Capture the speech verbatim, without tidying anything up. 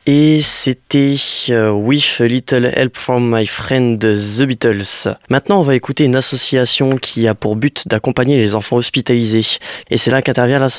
Et c'était euh, With a Little Help from My Friend The Beatles. Maintenant, on va écouter une association qui a pour but d'accompagner les enfants hospitalisés. Et c'est là qu'intervient l'association